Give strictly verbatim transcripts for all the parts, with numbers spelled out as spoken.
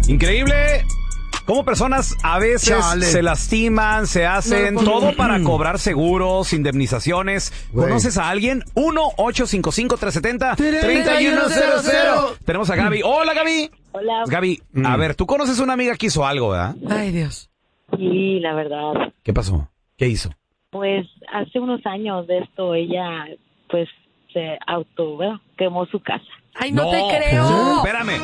Increíble cómo personas a veces Chale. se lastiman, se hacen no, todo para cobrar seguros, indemnizaciones. Güey. ¿Conoces a alguien? uno ocho cinco cinco, tres siete cero, tres uno cero cero. Tenemos a Gaby. Hola, Gaby. Hola. Gaby, mm. a ver, tú conoces a una amiga que hizo algo, ¿verdad? Ay, Dios. Sí, la verdad. ¿Qué pasó? ¿Qué hizo? Pues hace unos años de esto ella, pues, se auto, ¿verdad? Quemó su casa. Ay, no, no te creo. Espérame.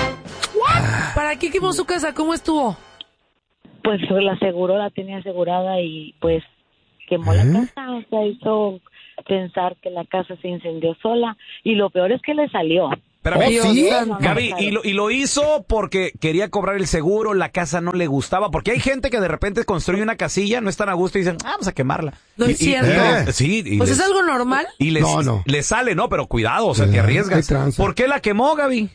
¿What? ¿Para qué quemó su casa? ¿Cómo estuvo? Pues la aseguró, la tenía asegurada y pues quemó ¿Eh? la casa. O sea, hizo pensar que la casa se incendió sola y lo peor es que le salió. Pero oh, ¿sí? Gaby, y lo, y lo hizo porque quería cobrar el seguro, la casa no le gustaba, porque hay gente que de repente construye una casilla, no están a gusto y dicen, ah, vamos a quemarla. No es cierto. Eh, sí, y pues les, es algo normal. Y les, no, no. les sale, ¿no? Pero cuidado, o sea, te arriesgas. ¿Por qué la quemó, Gaby?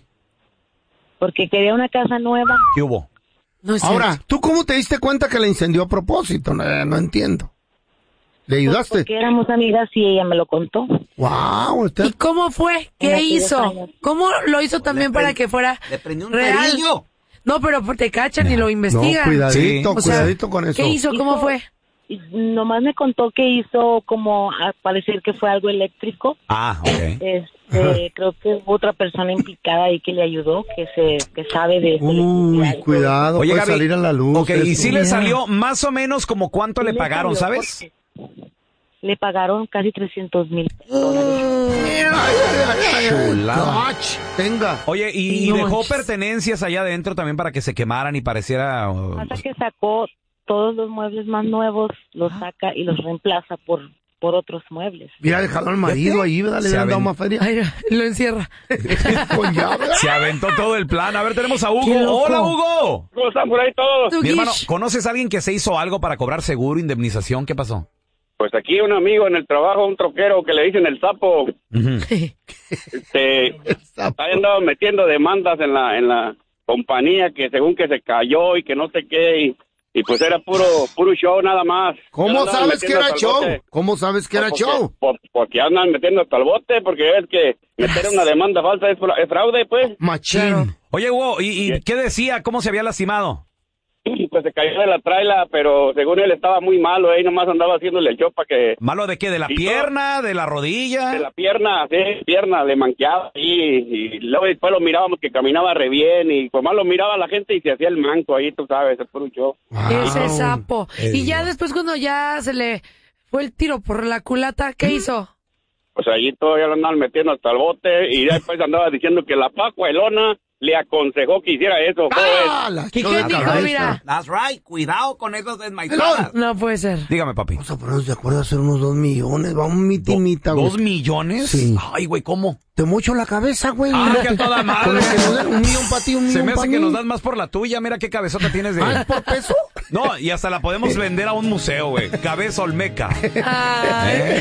Porque quería una casa nueva. ¿Qué hubo? No es Ahora, cierto. ¿tú cómo te diste cuenta que la incendió a propósito? No, no entiendo. ¿Le ayudaste? Pues porque éramos amigas y ella me lo contó. Wow, usted... ¿Y cómo fue? ¿Qué hizo? ¿Cómo lo hizo también para que fuera le prendió un real? Cerillo. No, pero te cachan no. y lo investigan. No, cuidadito, sí. cuidadito o sea, con eso. ¿Qué hizo? ¿Cómo hizo, fue? Nomás me contó que hizo como a parecer que fue algo eléctrico. Ah, ok. Este, creo que hubo otra persona implicada ahí que le ayudó, que se que sabe de eso. Uy, cuidado, Oye, puede Gaby, salir a la luz. Ok, y si le salió más o menos como cuánto le, le pagaron, ¿sabes? Le pagaron casi trescientos mil dólares. Chulada. Venga. Oye, ¿y, y dejó pertenencias allá adentro también para que se quemaran y pareciera...? Uh, Hasta que sacó todos los muebles más nuevos, los saca y los reemplaza por por otros muebles. Mira, dejado al marido ahí, ¿verdad? Le han dado más feria. Ay, lo encierra. Con llave. Se aventó todo el plan. A ver, tenemos a Hugo. ¡Hola, Hugo! ¿Cómo están por ahí todos? Mi hermano, ¿conoces a alguien que se hizo algo para cobrar seguro, indemnización? ¿Qué pasó? Pues aquí un amigo en el trabajo, un troquero que le dicen el sapo. Uh-huh. Este, ha andado metiendo demandas en la en la compañía que según que se cayó y que no sé qué y, y pues era puro puro show nada más. ¿Cómo sabes que era show? ¿Cómo sabes que era porque, show? Por, porque andan metiendo hasta el bote, porque es que meter una demanda falsa es, es fraude, pues. Machín. Claro. Oye, Hugo, ¿y, y qué decía? ¿Cómo se había lastimado? Pues se cayó de la traila, pero según él estaba muy malo, ahí nomás andaba haciéndole el show para que... ¿Malo de qué? ¿De la pierna? ¿De la rodilla? De la pierna, sí, pierna, le manqueaba ahí, y, y luego después lo mirábamos que caminaba re bien, y pues más lo miraba la gente y se hacía el manco ahí, tú sabes, es puro show. Wow. Ese sapo. El... Y ya después cuando ya se le fue el tiro por la culata, ¿qué hizo? Pues allí todavía lo andaban metiendo hasta el bote, y después andaba diciendo que la Pacuelona le aconsejó que hiciera eso. ¡Ah! La ¿Qué dijo? Mira. That's right. Cuidado con esos desmaitadas. No puede ser. Dígame, papi. Vamos a ponernos de acuerdo a hacer unos dos millones. Vamos, mitimita, güey. ¿Dos millones? Sí. Ay, güey, ¿cómo? Te mocho la cabeza, güey. Ah, que a toda madre. Que nos den un millón para ti, un millón Se me hace para que mí. nos das más por la tuya. Mira qué cabezota tienes de... ¿Ah, por peso? No, y hasta la podemos vender a un museo, güey. Cabeza olmeca. Ay. ¿Eh?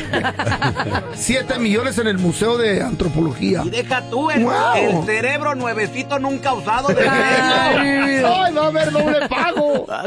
Siete millones en el Museo de Antropología. Y deja tú el, Wow. el cerebro nuevecito nunca usado de Ay, Ay, va a haber doble pago.